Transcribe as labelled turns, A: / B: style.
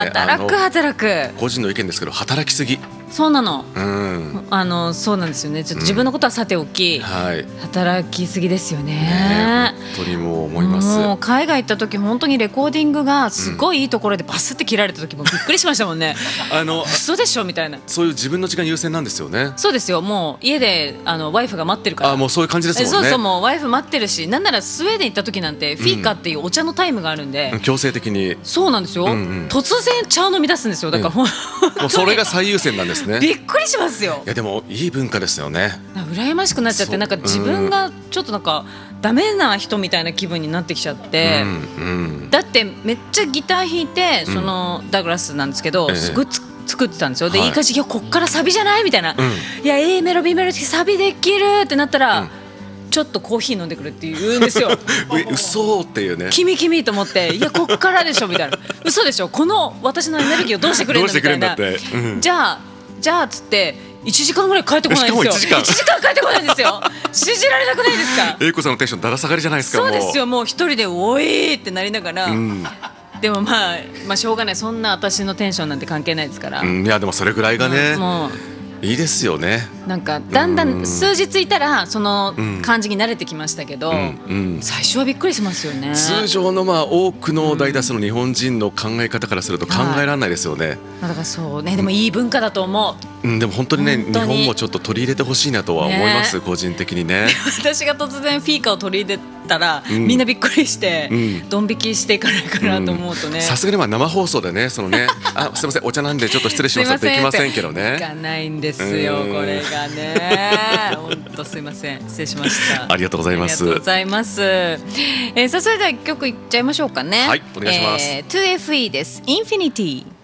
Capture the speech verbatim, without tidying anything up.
A: 働く働く
B: 個人の意見ですけど働きすぎ。
A: そうなの、
B: うん、
A: あのそうなんですよね。ちょっと自分のことはさておき、
B: うん、はい、
A: 働きすぎですよ ね,
B: ね本当にもう思います。
A: もう海外行った時本当にレコーディングがすごいいいところでバスって切られた時もびっくりしましたもんね
B: あの
A: 嘘でしょみたいな。
B: そういう自分の時間優先なんですよね。
A: そうですよ。もう家であのワイフが待ってるから。
B: あもうそういう感じですもんね。
A: そうそう、もうワイフ待ってるし、なんならスウェーデン行った時なんてフィーカっていうお茶のタイムがあるんで、
B: うん、強制的に。
A: そうなんですよ、うんうん、突然茶を飲み出すんですよ。だから、うん、も
B: うそれが最優先なんですね。
A: びっくりしますよ。
B: いやでもいい文化ですよね。
A: 羨ましくなっちゃって、なんか自分がちょっとなんかダメな人みたいな気分になってきちゃって、うんうん、だってめっちゃギター弾いて、そのダグラスなんですけど、うん、すごいつ作ってたんですよ。で、はい、いい感じ、いやこっからサビじゃないみたいな、うん、いや A メロ B メロサビできるってなったら、うん、ちょっとコーヒー飲んでくるって言うんですよ
B: 嘘っていうね、
A: 君君と思って、いやこっからでしょみたいな嘘でしょ、この私のエネルギーをどうしてくれるんだみたいな、うん、じゃあじゃあつっていちじかんぐらい帰ってこないんですよ。いちじかんいちじかん帰ってこないんですよ信じられなくないですか。
B: 英子さんのテンションだら下がりじゃないですか。
A: そうですよ。もう一人でおいってなりながら、うん、でも、まあ、まあしょうがない。そんな私のテンションなんて関係ないですから、うん、
B: いやでもそれぐらいがね、うん、もういいですよね。
A: なんかだんだん数日いたらその感じに慣れてきましたけど、うんうん、最初はびっくりしますよね。
B: 通常のまあ多くの大多数の日本人の考え方からすると考えられないですよね、はい、
A: だからそうね。でもいい文化だと思う、
B: うん、でも本当にね、日本もちょっと取り入れてほしいなとは思います、ね、個人的にね。
A: 私が突然フィーカを取り入れたら、うん、みんなびっくりしてドン引きしていかないかなと思うとね、
B: さすがにまあ生放送でね、そのねあすいませんお茶なんでちょっと失礼しますってできませんけどね。
A: いかないんですよこれがね。本当すいません、失礼しました。
B: ありがとうございます。
A: ありがとうございます、えー、さあそれでは一曲いっちゃいましょうかね。
B: はい、お願いします、
A: えー、ツーエフイー です。インフィニティ。